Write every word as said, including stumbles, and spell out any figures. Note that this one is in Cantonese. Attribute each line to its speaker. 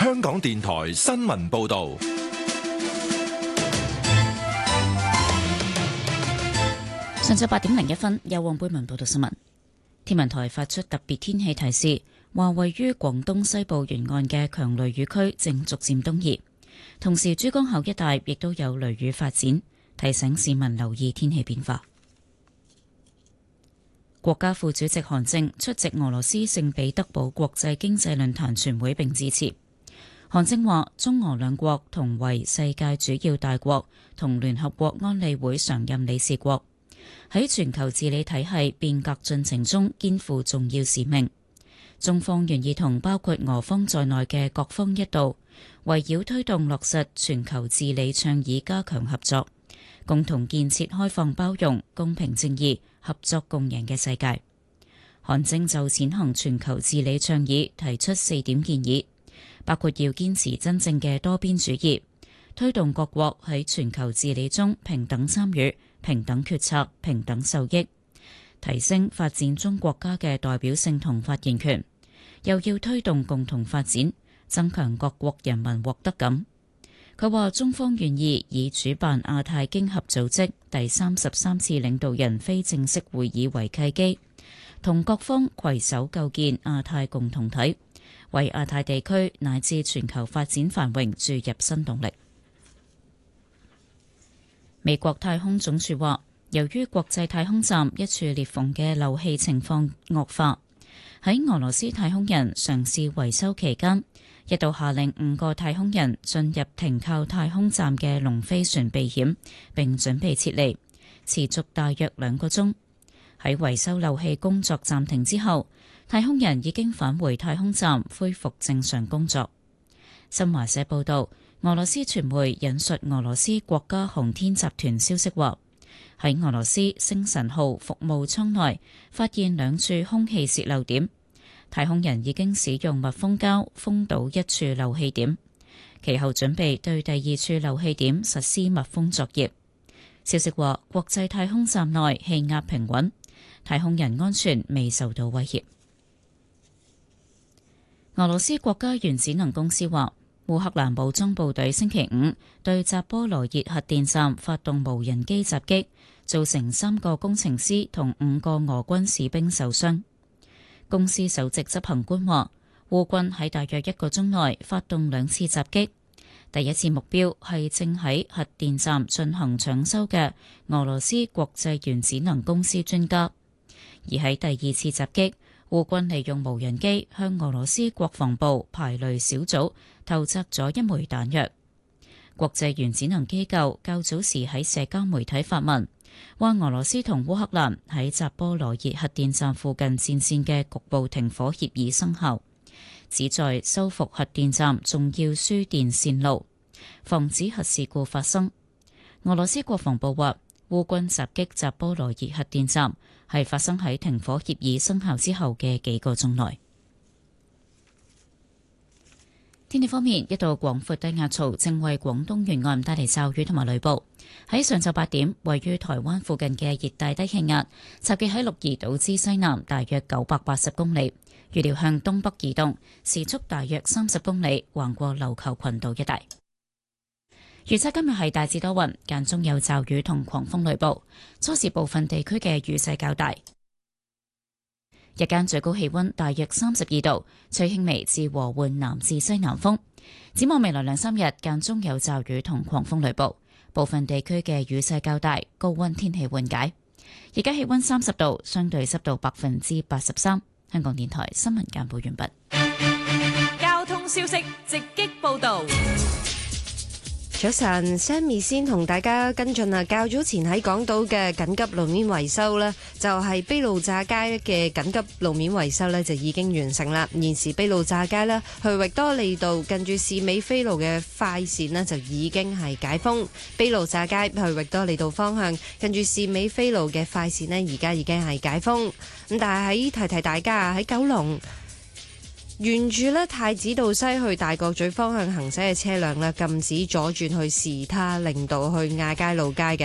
Speaker 1: 香港電台新聞報道。
Speaker 2: 上晝八點零一分，由黃貝文報道新聞。天文台發出特別天氣提示，話位於廣東西部沿岸嘅強雷雨區正逐漸東移，同時珠江口一帶亦都有雷雨發展，提醒市民留意天氣變化。國家副主席韓正出席俄羅斯聖彼得堡國際經濟論壇全會並致辭。韓正話：中俄兩國同為世界主要大國同聯合國安理會常任理事國，喺全球治理體系變革進程中肩負重要使命。中方願意同包括俄方在內嘅各方一道，圍繞推動落實全球治理倡議加強合作，共同建設開放包容、公平正義、合作共贏嘅世界。韓正就踐行全球治理倡議提出四點建議，包括要堅持真正嘅多邊主義，推動各國喺全球治理中平等參與、平等決策、平等受益，提升發展中國家嘅代表性同發言權，又要推動共同發展，增強各國人民獲得感。佢話中方願意以主辦亞太經合組織第三十三次領導人非正式會議為契機，同各方攜手構建亞太共同體，為亞太地區乃至全球發展繁榮注入新動力。美國太空總署話，由於國際太空站一處裂縫嘅漏氣情況惡化，喺俄羅斯太空人嘗試維修期間，一度下令五個太空人進入停靠太空站嘅龍飛船避險，並準備撤離，持續大約兩個鐘。喺維修漏氣工作暫停之後，太空人已經返回太空站，恢復正常工作。新華社報道，俄羅斯傳媒引述俄羅斯國家航天集團消息話，喺俄羅斯星神號服務艙內發現兩處空氣洩漏點，太空人已經使用密封膠封堵一處漏氣點，其後準備對第二處漏氣點實施密封作業。消息話，國際太空站內氣壓平穩，太空人安全未受到威脅。俄羅斯國家原子能公司話，烏克蘭武裝部隊星期五對扎波羅熱核電站發動無人機襲擊，造成三個工程師同五個俄軍士兵受傷。公司首席執行官話，烏軍喺大約一個鐘內發動兩次襲擊，第一次目標係正喺核電站進行搶修嘅俄羅斯國際原子能公司專家，而喺第二次襲擊，烏軍利用無人機向俄羅斯國防部排雷小組投擲咗一枚彈藥。國際原子能機構較早時喺社交媒體發文，話俄羅斯同烏克蘭喺扎波羅熱核電站附近戰線嘅局部停火協議生效，旨在修復核電站重要輸電線路，防止核事故發生。俄羅斯國防部話，烏軍襲擊扎波羅熱核電站係發生喺停火協議生效之後嘅幾個鐘內。天氣方面，一道廣闊低壓槽正為廣東沿岸帶嚟驟雨同埋雷暴。喺上晝八點，位於台灣附近嘅熱帶低氣壓集結喺鹿兒島之西南大約九百八十公里，預料向東北移動，時速大約三十公里，橫過琉球群島一帶。預測今日係大致多雲，間中有驟雨同狂風雷暴，初時部分地區嘅雨勢較大。日間最高氣溫大約三十二度，吹輕微至和緩南至西南風。展望未來兩三日，間中有驟雨同狂風雷暴，部分地區嘅雨勢較大，高溫天氣緩解。而家氣溫三十度，相對濕度百分之八十三。香港電台新聞簡報完畢。
Speaker 3: 交通消息直擊報道。
Speaker 4: 早晨 Sammy 先同大家跟進啊，較早前喺港島嘅緊急路面維修呢，就係卑路乍街嘅緊急路面維修呢，就已經完成啦。現時卑路乍街呢，去域多利道近住士美菲路嘅快線呢，就已經係解封。卑路乍街去域多利道方向近住士美菲路嘅快線呢，而家已經係解封。咁但係喺提提大家啊，喺九龍沿住咧太子道西去大角咀方向行駛嘅車輛咧，禁止左轉去士他令道去亞皆老街嘅。